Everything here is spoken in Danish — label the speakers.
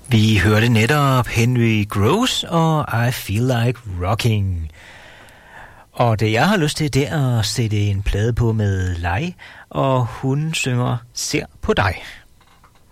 Speaker 1: Vi hørte netop Henry Gross og I Feel Like Rocking. Og det jeg har lyst til, det er at sætte en plade på med Lei, og hun synger Ser på dig.